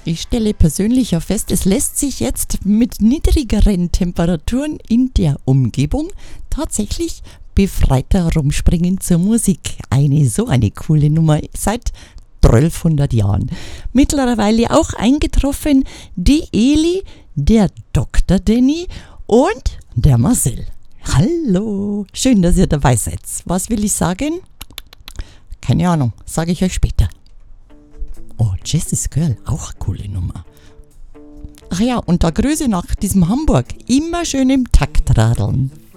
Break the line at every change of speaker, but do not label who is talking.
Ich stelle persönlich ja fest, es lässt sich jetzt mit niedrigeren Temperaturen in der Umgebung tatsächlich befreiter rumspringen zur Musik. Eine coole Nummer seit 1200 Jahren. Mittlerweile auch eingetroffen die Eli, der Dr. Danny und der Marcel. Hallo, schön, dass ihr dabei seid. Was will ich sagen? Keine Ahnung, sage ich euch später. Oh, Jessie's Girl, auch eine coole Nummer. Ach ja, und da Grüße nach diesem Hamburg. Immer schön im Takt radeln.